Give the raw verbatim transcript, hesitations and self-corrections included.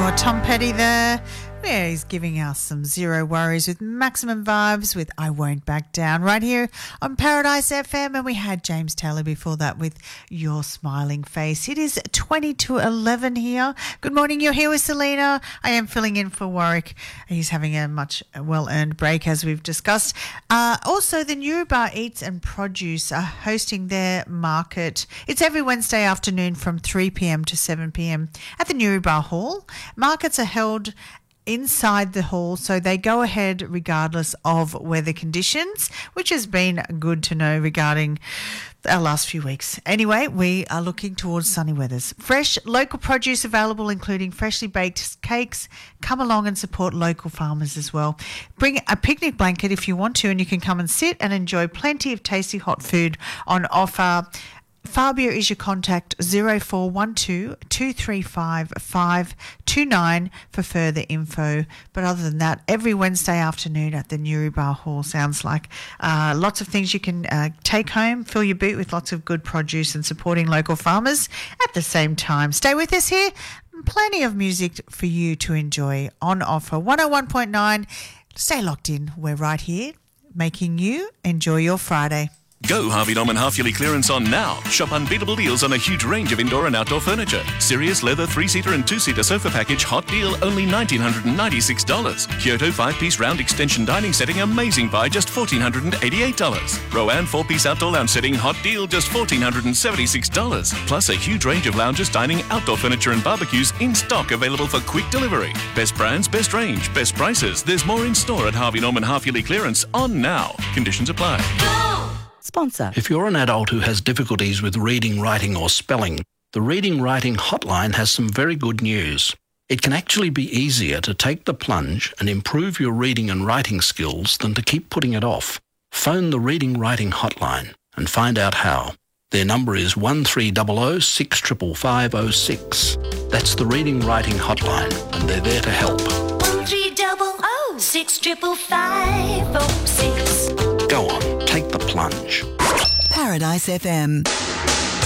Oh, Tom Petty there. Yeah, he's giving us some Zero Worries with Maximum Vibes with I Won't Back Down right here on Paradise F M. And we had James Taylor before that with Your Smiling Face. It is twenty to eleven here. Good morning, you're here with Selena. I am filling in for Warwick. He's having a much well-earned break, as we've discussed. Uh, also, the Newbar Eats and Produce are hosting their market. It's every Wednesday afternoon from three p.m. to seven p.m. at the Newbar Hall. Markets are held inside the hall, so they go ahead regardless of weather conditions, which has been good to know regarding our last few weeks. Anyway, we are looking towards sunny weathers. Fresh local produce available, including freshly baked cakes. Come along and support local farmers as well. Bring a picnic blanket if you want to, and you can come and sit and enjoy plenty of tasty hot food on offer. Fabio is your contact, zero four one two, two three five, five two nine for further info. But other than that, every Wednesday afternoon at the Newbar Hall sounds like uh, lots of things you can uh, take home, fill your boot with lots of good produce and supporting local farmers at the same time. Stay with us here. Plenty of music for you to enjoy on offer. one oh one point nine. Stay locked in. We're right here making you enjoy your Friday. Go Harvey Norman half-yearly clearance on now. Shop unbeatable deals on a huge range of indoor and outdoor furniture. Sirius leather three-seater and two-seater sofa package hot deal only one thousand nine hundred ninety-six dollars. Kyoto five-piece round extension dining setting amazing buy just one thousand four hundred eighty-eight dollars. Rowan four-piece outdoor lounge setting hot deal just one thousand four hundred seventy-six dollars. Plus a huge range of lounges, dining, outdoor furniture and barbecues in stock available for quick delivery. Best brands, best range, best prices. There's more in store at Harvey Norman half-yearly clearance on now. Conditions apply. Go! Sponsor. If you're an adult who has difficulties with reading, writing or spelling, the Reading Writing Hotline has some very good news. It can actually be easier to take the plunge and improve your reading and writing skills than to keep putting it off. Phone the Reading Writing Hotline and find out how. Their number is one three zero zero, six five five zero six. That's the Reading Writing Hotline, and they're there to help. one three zero zero, six five five zero six. Go on, take the plunge. Paradise F M.